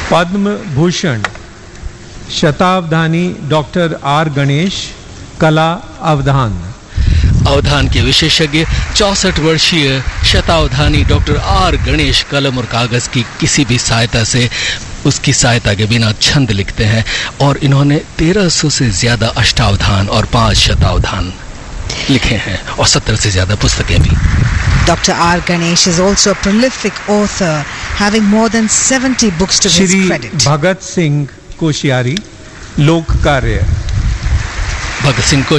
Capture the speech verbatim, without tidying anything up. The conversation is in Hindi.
पद्म भूषण शतावधानी डॉक्टर आर गणेश, कला अवधान। अवधान के विशेषज्ञ चौसठ वर्षीय शतावधानी डॉक्टर आर गणेश कलम और कागज की किसी भी सहायता से, उसकी सहायता के बिना छंद लिखते हैं और इन्होंने तेरह सौ से ज्यादा अष्टावधान और पांच शतावधान लिखे हैं और सत्तर से ज्यादा पुस्तकें भी। Doctor R. Ganesh is also a prolific author, having more than seventy books to his credit. Shri Bhagat Singh Koshyari, लोक कार्य। भगत सिंह